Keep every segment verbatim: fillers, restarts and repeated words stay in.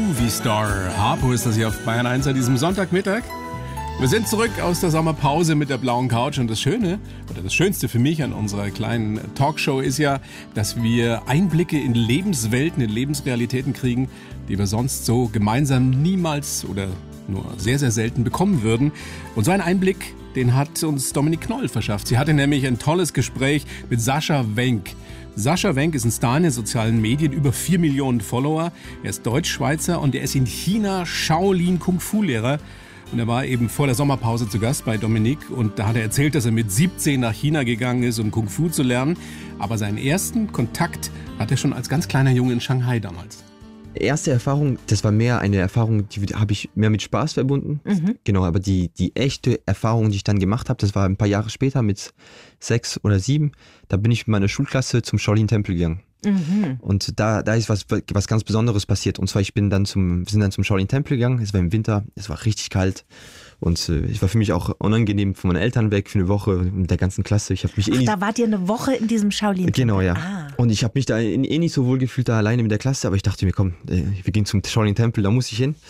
Movie Star. Harpo ist das hier auf Bayern eins an diesem Sonntagmittag. Wir sind zurück aus der Sommerpause mit der blauen Couch und das Schöne, oder das Schönste für mich an unserer kleinen Talkshow ist ja, dass wir Einblicke in Lebenswelten, in Lebensrealitäten kriegen, die wir sonst so gemeinsam niemals oder nur sehr, sehr selten bekommen würden. Und so einen Einblick, den hat uns Dominique Knoll verschafft. Sie hatte nämlich ein tolles Gespräch mit Sascha Wenk. Sascha Wenk ist ein Star in den sozialen Medien, über vier Millionen Follower. Er ist Deutsch-Schweizer und er ist in China Shaolin-Kung-Fu-Lehrer. Und er war eben vor der Sommerpause zu Gast bei Dominique und da hat er erzählt, dass er mit siebzehn nach China gegangen ist, um Kung-Fu zu lernen. Aber seinen ersten Kontakt hat er schon als ganz kleiner Junge in Shanghai damals. Erste Erfahrung, das war mehr eine Erfahrung, die habe ich mehr mit Spaß verbunden. Mhm. Genau, aber die, die echte Erfahrung, die ich dann gemacht habe, das war ein paar Jahre später mit sechs oder sieben. Da bin ich mit meiner Schulklasse zum Shaolin-Tempel gegangen. Mhm. Und da, da ist was, was ganz Besonderes passiert. Und zwar, ich bin dann zum, wir sind dann zum Shaolin-Tempel gegangen. Es war im Winter, es war richtig kalt. Und äh, es war für mich auch unangenehm, von meinen Eltern weg für eine Woche mit der ganzen Klasse. Ich habe mich Ach, eh nicht, da wart ihr eine Woche in diesem Shaolin-Tempel? Genau, ja. Ah. Und ich habe mich da eh nicht so wohl gefühlt, da alleine mit der Klasse. Aber ich dachte mir, komm, wir gehen zum Shaolin-Tempel, da muss ich hin.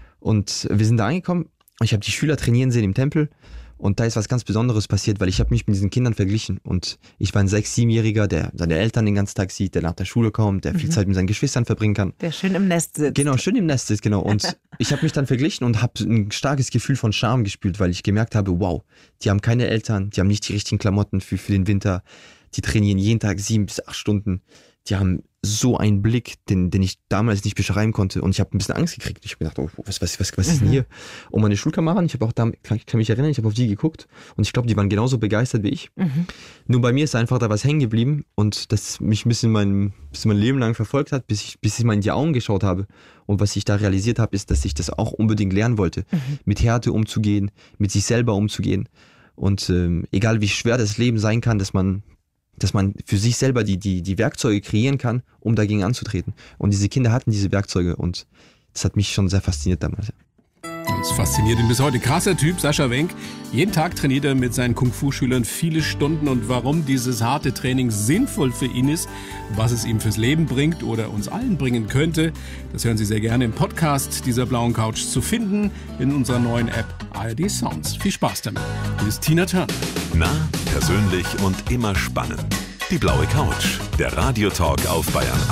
Und wir sind da angekommen. Und ich habe die Schüler trainieren sehen im Tempel. Und da ist was ganz Besonderes passiert, weil ich habe mich mit diesen Kindern verglichen. Und ich war ein sechs-, siebenjähriger, der seine Eltern den ganzen Tag sieht, der nach der Schule kommt, der viel mhm. Zeit mit seinen Geschwistern verbringen kann. Der schön im Nest sitzt. Genau, schön im Nest sitzt, genau. Und ich habe mich dann verglichen und habe ein starkes Gefühl von Scham gespürt, weil ich gemerkt habe, wow, die haben keine Eltern, die haben nicht die richtigen Klamotten für, für den Winter, die trainieren jeden Tag sieben bis acht Stunden. Die haben so einen Blick, den, den ich damals nicht beschreiben konnte. Und ich habe ein bisschen Angst gekriegt. Ich habe gedacht, oh, was, was, was, was ist denn hier? Und meine Schulkameraden, ich habe auch da, ich kann mich erinnern, ich habe auf die geguckt und ich glaube, die waren genauso begeistert wie ich. Mhm. Nur bei mir ist einfach da was hängen geblieben und das mich ein bisschen mein, bisschen mein Leben lang verfolgt hat, bis ich, bis ich mal in die Augen geschaut habe. Und was ich da realisiert habe, ist, dass ich das auch unbedingt lernen wollte, mhm. mit Härte umzugehen, mit sich selber umzugehen. Und ähm, egal wie schwer das Leben sein kann, dass man dass man für sich selber die, die, die Werkzeuge kreieren kann, um dagegen anzutreten. Und diese Kinder hatten diese Werkzeuge und das hat mich schon sehr fasziniert damals. Das fasziniert ihn bis heute. Krasser Typ, Sascha Wenk. Jeden Tag trainiert er mit seinen Kung-Fu-Schülern viele Stunden und warum dieses harte Training sinnvoll für ihn ist, was es ihm fürs Leben bringt oder uns allen bringen könnte, das hören Sie sehr gerne im Podcast dieser blauen Couch zu finden in unserer neuen App A R D Sounds. Viel Spaß damit. Hier ist Tina Turner. Nah, persönlich und immer spannend. Die blaue Couch, der Radiotalk auf Bayern